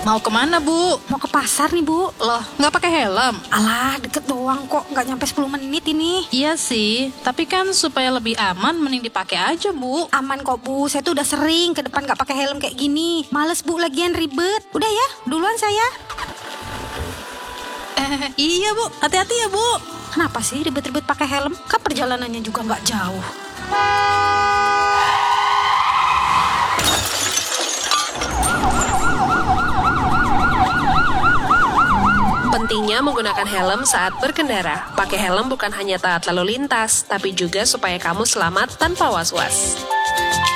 Mau kemana, Bu? Mau ke pasar nih, Bu. Loh, nggak pakai helm? Alah, deket doang kok, nggak nyampe 10 menit ini. Iya sih, tapi kan supaya lebih aman mending dipakai aja, Bu. Aman kok, Bu. Saya tuh udah sering ke depan nggak pakai helm kayak gini. Males, Bu, lagian ribet. Udah ya, duluan saya. Iya, Bu. Hati-hati ya, Bu. Kenapa sih ribet-ribet pakai helm? Kan perjalanannya juga nggak jauh. Pentingnya menggunakan helm saat berkendara. Pakai helm bukan hanya taat lalu lintas, tapi juga supaya kamu selamat tanpa was-was.